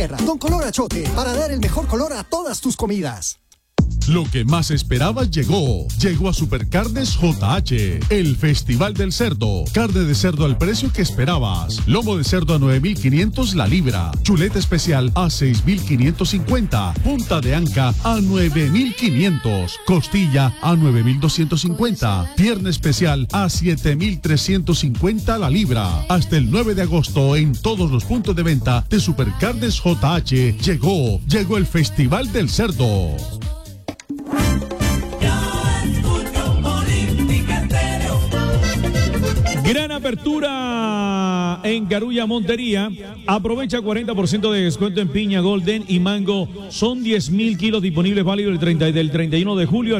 Con color achote para dar el mejor color a todas tus comidas. Lo que más esperabas llegó. Llegó a Supercarnes JH, el Festival del Cerdo. Carne de cerdo al precio que esperabas. Lomo de cerdo a 9.500 la libra. Chuleta especial a 6.550. Punta de anca a 9.500. Costilla a 9.250. Pierna especial a 7.350 la libra. Hasta el 9 de agosto en todos los puntos de venta de Supercarnes JH. Llegó el Festival del Cerdo. Gran apertura en Carulla Montería. Aprovecha 40% de descuento en piña, golden y mango. Son 10.000 kilos disponibles, válido del 31 de julio